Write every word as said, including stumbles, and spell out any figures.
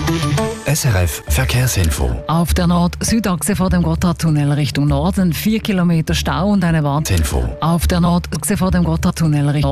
S R F Verkehrsinfo. Auf der Nord-Süd-Achse vor dem Gotthardtunnel Richtung Norden vier Kilometer Stau und eine Warnung. Info. Auf der Nord-Achse vor dem Gotthardtunnel Richtung